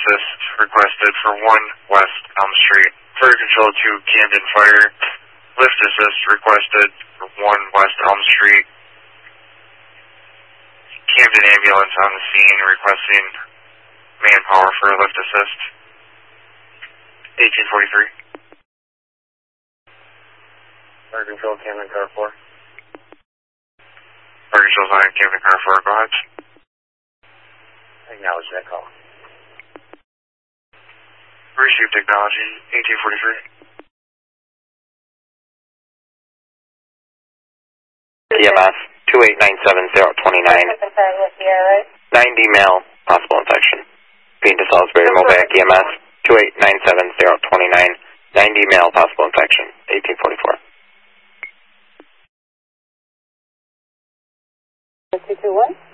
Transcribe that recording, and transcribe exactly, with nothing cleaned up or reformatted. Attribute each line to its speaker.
Speaker 1: assist requested for one West Elm Street. Fire Control to Camden Fire. Lift assist requested for one West Elm Street. Camden Ambulance on the scene requesting manpower for lift assist. eighteen forty-three. Fire Control, Camden Car four. Fire Control's on Camden Car four, go ahead. Acknowledge that call. Received technology, eighteen forty-three.
Speaker 2: E M S, two eight nine seven zero two nine. ninety male, possible infection. Being to Salisbury, Movac E M S, two eight nine seven zero two nine. ninety male, possible infection, eighteen forty-four.
Speaker 3: two two one.